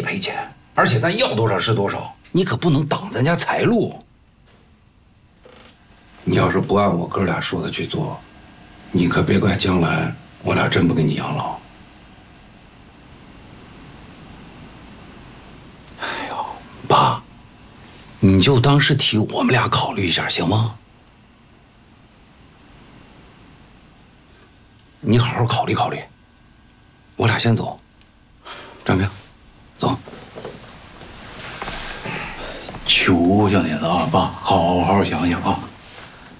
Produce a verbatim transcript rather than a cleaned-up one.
得赔钱，而且咱要多少是多少，你可不能挡咱家财路。你要是不按我哥俩说的去做，你可别怪将来我俩真不给你养老。哎呦，爸，你就当是替我们俩考虑一下，行吗？你好好考虑考虑。我俩先走，张平，走。 求求您了啊，爸，好好想想啊。